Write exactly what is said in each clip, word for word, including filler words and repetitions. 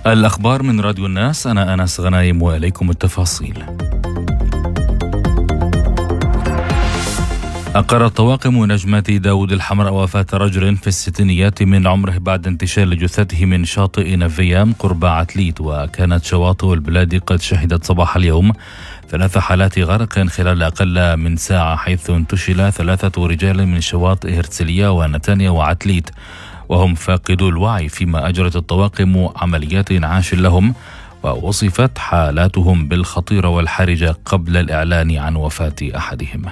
الأخبار من راديو الناس، أنا أنس غنايم وإليكم التفاصيل. أقرت طواقم نجمة داود الحمراء وفاة رجل في الستينيات من عمره بعد انتشال جثته من شاطئ نفيام قرب عتليت، وكانت شواطئ البلاد قد شهدت صباح اليوم ثلاث حالات غرق خلال أقل من ساعة، حيث انتشل ثلاثة رجال من شواطئ هرتسلية ونتانيا وعتليت وهم فاقدو الوعي، فيما أجرت الطواقم عمليات إنعاش لهم ووصفت حالاتهم بالخطيرة والحرجة قبل الإعلان عن وفاة أحدهم.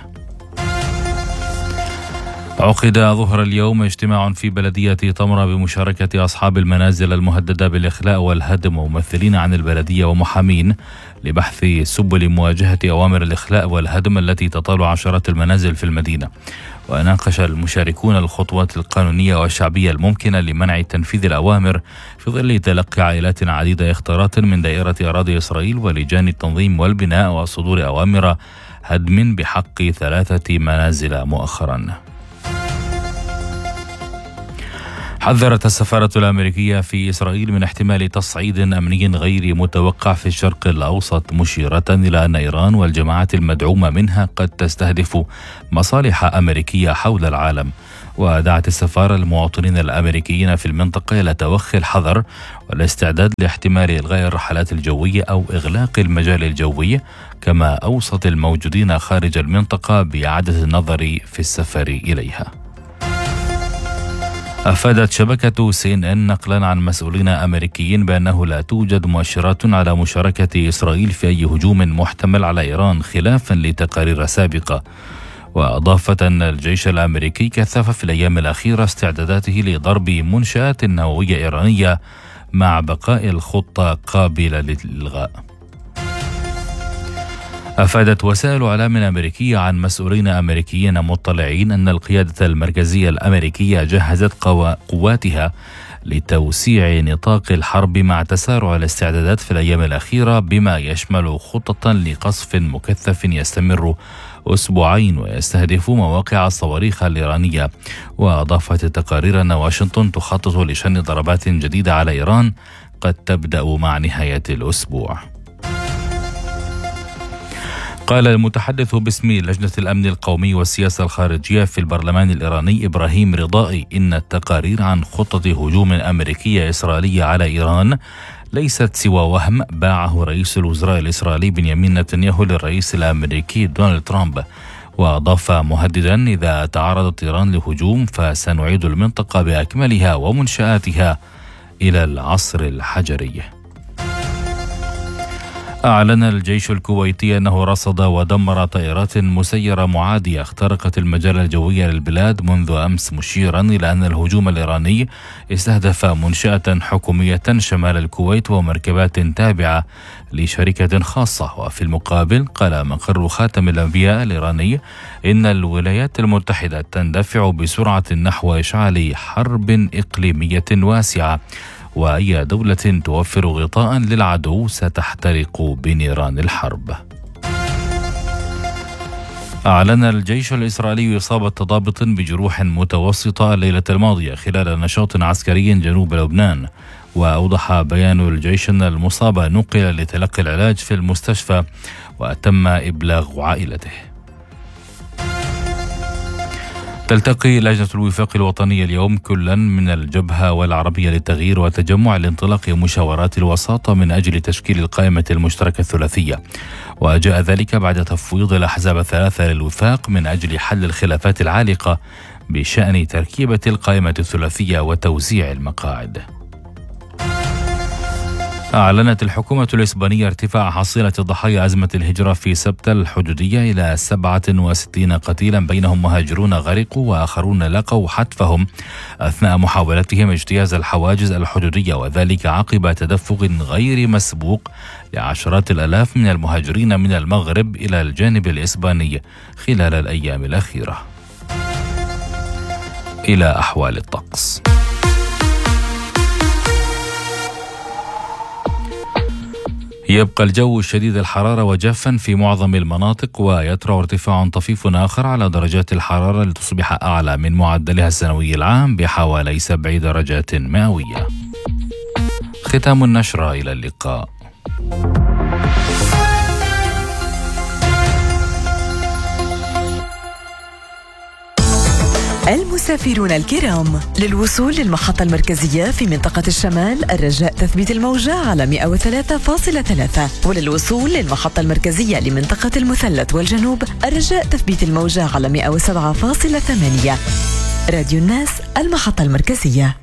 عقد ظهر اليوم اجتماع في بلدية طمرة بمشاركة أصحاب المنازل المهددة بالإخلاء والهدم وممثلين عن البلدية ومحامين لبحث سبل مواجهة أوامر الإخلاء والهدم التي تطال عشرات المنازل في المدينة. وناقش المشاركون الخطوات القانونية والشعبية الممكنة لمنع تنفيذ الأوامر في ظل تلقي عائلات عديدة اختارات من دائرة أراضي إسرائيل ولجان التنظيم والبناء وصدور أوامر هدم بحق ثلاثة منازل مؤخرا. حذرت السفارة الأمريكية في إسرائيل من احتمال تصعيد أمني غير متوقع في الشرق الأوسط، مشيرة إلى أن إيران والجماعات المدعومة منها قد تستهدف مصالح أمريكية حول العالم. ودعت السفارة المواطنين الأمريكيين في المنطقة إلى توخي الحذر والاستعداد لاحتمال إلغاء الرحلات الجوية أو إغلاق المجال الجوي، كما أوصت الموجودين خارج المنطقة بإعادة النظر في السفر إليها. أفادت شبكة سي إن إن نقلا عن مسؤولين أمريكيين بأنه لا توجد مؤشرات على مشاركة إسرائيل في أي هجوم محتمل على إيران خلافا لتقارير سابقة. وأضافت أن الجيش الأمريكي كثف في الأيام الأخيرة استعداداته لضرب منشآت نووية إيرانية مع بقاء الخطة قابلة للإلغاء. أفادت وسائل إعلام أمريكية عن مسؤولين أمريكيين مطلعين أن القيادة المركزية الأمريكية جهزت قواتها لتوسيع نطاق الحرب مع تسارع الاستعدادات في الأيام الأخيرة، بما يشمل خطة لقصف مكثف يستمر أسبوعين ويستهدف مواقع الصواريخ الإيرانية. وأضافت التقارير أن واشنطن تخطط لشن ضربات جديدة على إيران قد تبدأ مع نهاية الأسبوع. قال المتحدث باسم لجنة الأمن القومي والسياسة الخارجية في البرلمان الإيراني إبراهيم رضائي إن التقارير عن خطة هجوم أمريكية إسرائيلية على إيران ليست سوى وهم باعه رئيس الوزراء الإسرائيلي بنيامين نتنياهو للرئيس الأمريكي دونالد ترامب. وأضاف مهددا إذا تعرضت إيران لهجوم فسنعيد المنطقة بأكملها ومنشآتها إلى العصر الحجري. أعلن الجيش الكويتي أنه رصد ودمر طائرات مسيرة معادية اخترقت المجال الجوي للبلاد منذ أمس، مشيرا إلى أن الهجوم الإيراني استهدف منشأة حكومية شمال الكويت ومركبات تابعة لشركة خاصة. وفي المقابل قال مقر خاتم الأنبياء الإيراني إن الولايات المتحدة تندفع بسرعة نحو إشعال حرب إقليمية واسعة، وأي دولة توفر غطاء للعدو ستحترق بنيران الحرب. أعلن الجيش الإسرائيلي إصابة ضابط بجروح متوسطة الليلة الماضية خلال نشاط عسكري جنوب لبنان. وأوضح بيان الجيش أن المصاب نقل لتلقي العلاج في المستشفى وتم إبلاغ عائلته. تلتقي لجنة الوفاق الوطنية اليوم كلا من الجبهة والعربية للتغيير وتجمع لانطلاق مشاورات الوساطة من أجل تشكيل القائمة المشتركة الثلاثية. وجاء ذلك بعد تفويض الأحزاب الثلاثة للوفاق من أجل حل الخلافات العالقة بشأن تركيبة القائمة الثلاثية وتوزيع المقاعد. أعلنت الحكومة الإسبانية ارتفاع حصيلة ضحايا أزمة الهجرة في سبتة الحدودية إلى سبعة وستين قتيلا، بينهم مهاجرون غرقوا وآخرون لقوا حتفهم أثناء محاولتهم اجتياز الحواجز الحدودية، وذلك عقب تدفق غير مسبوق لعشرات الآلاف من المهاجرين من المغرب إلى الجانب الإسباني خلال الأيام الأخيرة. إلى أحوال الطقس. يبقى الجو شديد الحرارة وجافا في معظم المناطق، ويطرأ ارتفاع طفيف آخر على درجات الحرارة لتصبح أعلى من معدلها السنوي العام بحوالي سبع درجات مئوية. ختام النشرة، إلى اللقاء. المسافرون الكرام، للوصول للمحطة المركزية في منطقة الشمال الرجاء تثبيت الموجة على مئة وثلاثة فاصلة ثلاثة، وللوصول للمحطة المركزية لمنطقة المثلث والجنوب الرجاء تثبيت الموجة على مئة وسبعة فاصلة ثمانية. راديو الناس، المحطة المركزية.